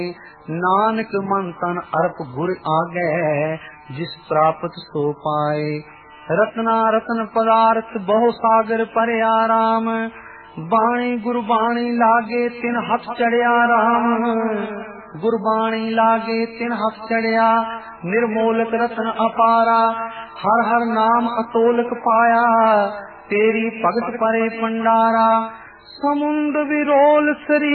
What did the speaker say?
नानक मन तन अर्प गुर आगे, जिस प्राप्त सो पाए। रत्ना रत्न पदार्थ बहु सागर परया राम, बाणी गुरबाणी लागे तिन हथ चढ़िया राम। गुरबाणी लागे तिन हथ चढ़िया, निर्मोलक रत्न अपारा। हर हर नाम अतोलक पाया, तेरी भगत परे पंडारा। समुंद विरोल सरी